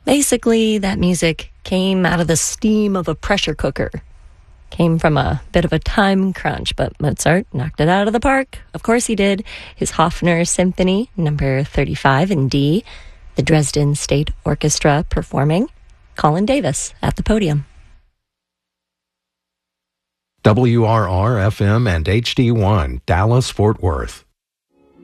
Basically, that music came out of the steam of a pressure cooker. Came from a bit of a time crunch, but Mozart knocked it out of the park. Of course he did. His Hofner Symphony, number 35 in D, the Dresden State Orchestra performing, Colin Davis at the podium. WRR-FM and HD1, Dallas-Fort Worth.